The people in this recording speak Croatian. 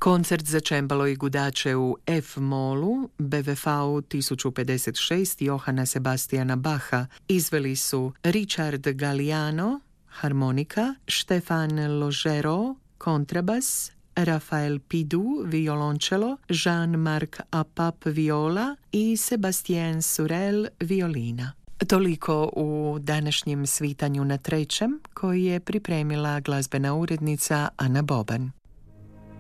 Koncert za čembalo i gudače u F-molu, BWV 1056 Johana Sebastiana Bacha izveli su Richard Galliano, harmonika, Stefan Logero, kontrabas, Rafael Pidu, violončelo, Jean-Marc Apap, viola i Sebastien Surel, violina. Toliko u današnjem svitanju na trećem, koji je pripremila glazbena urednica Ana Boban.